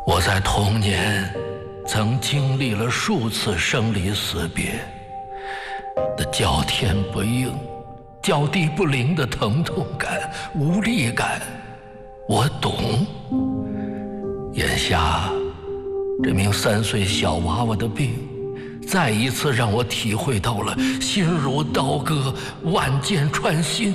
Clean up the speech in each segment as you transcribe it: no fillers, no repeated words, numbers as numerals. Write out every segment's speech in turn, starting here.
我在童年曾经历了数次生离死别，那叫天不应、叫地不灵的疼痛感、无力感，我懂。眼下，这名3岁小娃娃的病，再一次让我体会到了心如刀割、万箭穿心。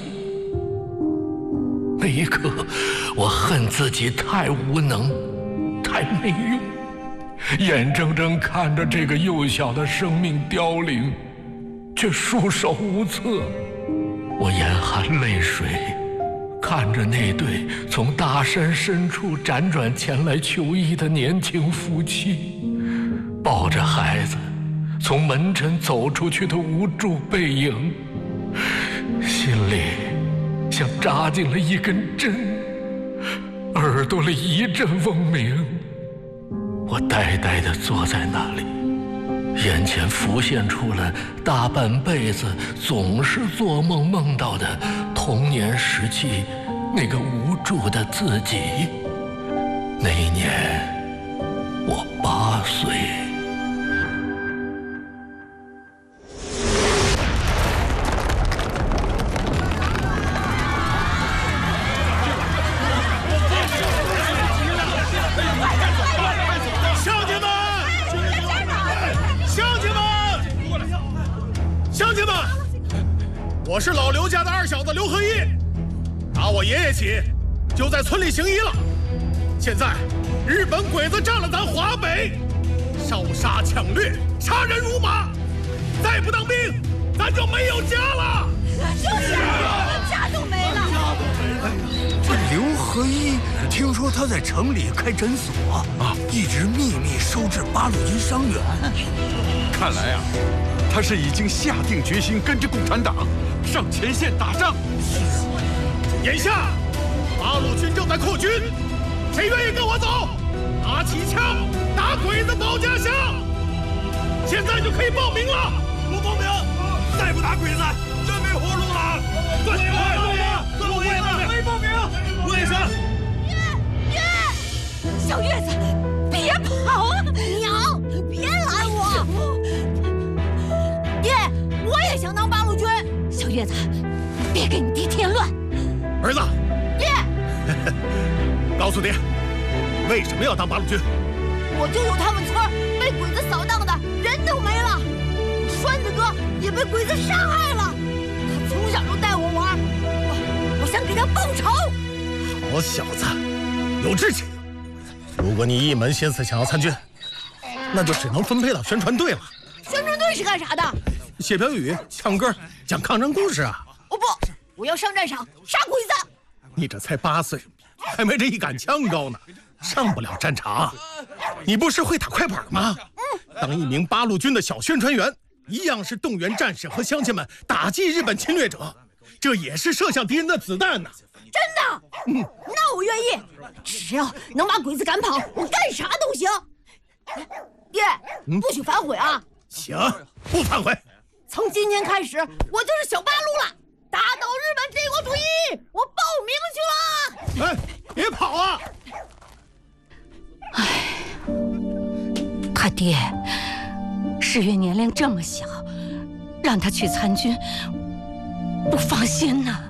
那一刻，我恨自己太无能，太没用，眼睁睁看着这个幼小的生命凋零，却束手无策。我眼含泪水，看着那对从大山深处辗转前来求医的年轻夫妻，抱着孩子从门诊走出去的无助背影，心里像扎进了一根针，耳朵里一阵嗡鸣。我呆呆地坐在那里，眼前浮现出了大半辈子总是做梦梦到的童年时期那个无助的自己。那一年，我8岁。 我是老刘家的二小子刘和一，打我爷爷起，就在村里行医了。现在，日本鬼子占了咱华北，烧杀抢掠，杀人如麻。再不当兵，咱就没有家了。 就是啊，家都没了。 这刘和一，听说他在城里开诊所啊，一直秘密收治八路军伤员。 看来啊，他是已经下定决心跟着共产党上前线打仗。 眼下，八路军正在扩军，谁愿意跟我走？拿起枪，打鬼子保家乡！现在就可以报名了。不报名，再不打鬼子，真没活路了。对，我也没报名，我也是。 月，小月子，别跑啊！娘，你别拦我。爹，我也想当八路军。小月子，别给你爹添乱。 儿子， 爹， 告诉爹，为什么要当八路军？ 我舅舅他们村被鬼子扫荡的人都没了，栓子哥也被鬼子杀害了。他从小就带我玩，我想给他报仇。 好小子，有志气。如果你一门心思想要参军，那就只能分配到宣传队了。 宣传队是干啥的？ 写标语、唱歌、讲抗战故事啊！ 哦不，我要上战场杀鬼子。 你这才8岁，还没这一杆枪高呢，上不了战场。你不是会打快板吗？当一名八路军的小宣传员，一样是动员战士和乡亲们打击日本侵略者，这也是射向敌人的子弹呢。 真的？那我愿意，只要能把鬼子赶跑，我干啥都行。爹，不许反悔啊！ 行，不反悔。 从今天开始，我就是小八路了。打倒日本帝国主义，我报名去了。 哎，别跑啊！ 他爹，世月年龄这么小，让他去参军，不放心呐。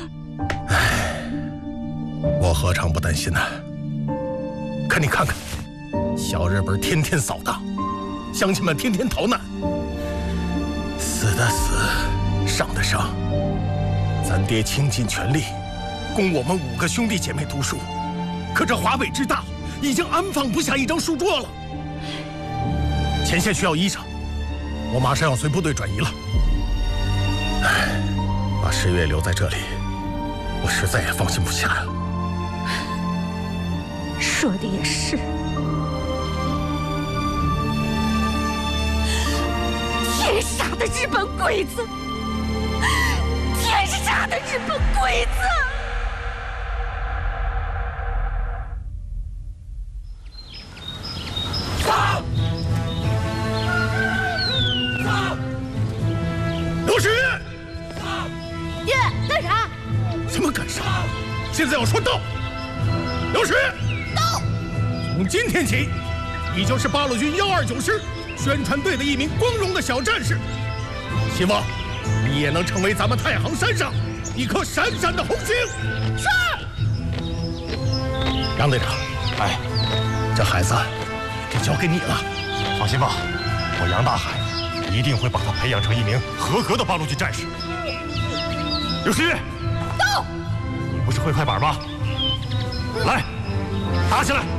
我何尝不担心呢？可你看看，小日本天天扫荡，乡亲们天天逃难，死的死，伤的伤。咱爹倾尽全力，供我们5个兄弟姐妹读书，可这华北之大，已经安放不下一张书桌了。前线需要医生，我马上要随部队转移了。把世月留在这里，我实在也放心不下呀。 说的也是。天杀的日本鬼子！天杀的日本鬼子！ 杀！杀！刘世月！ 爹，干啥？ 什么干啥？现在要说到。刘世月！ 到！ 从今天起，你就是八路军129师宣传队的一名光荣的小战士。希望你也能成为咱们太行山上一颗闪闪的红星。 是。 杨队长， 哎， 这孩子就交给你了。 放心吧，我杨大海一定会把他培养成一名合格的八路军战士。刘诗玉， 到。 你不是会快板吗？来，打起来！